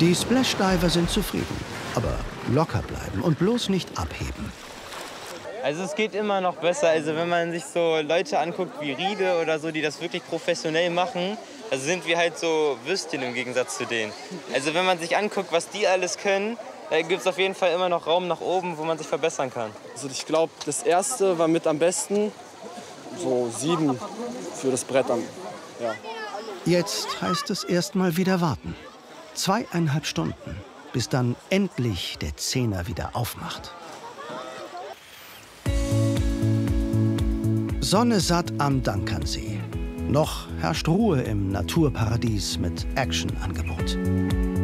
Die Splashdiver sind zufrieden, aber locker bleiben und bloß nicht abheben. Also es geht immer noch besser. Also wenn man sich so Leute anguckt wie Riede oder so, die das wirklich professionell machen, also sind wir halt so Würstchen im Gegensatz zu denen. Also wenn man sich anguckt, was die alles können, da gibt es auf jeden Fall immer noch Raum nach oben, wo man sich verbessern kann. Also ich glaube, das erste war mit am besten. So 7 für das Brett dann. Ja. Jetzt heißt es erst mal wieder warten. 2,5 Stunden, bis dann endlich der Zehner wieder aufmacht. Sonne satt am Dankernsee. Noch herrscht Ruhe im Naturparadies mit Actionangebot.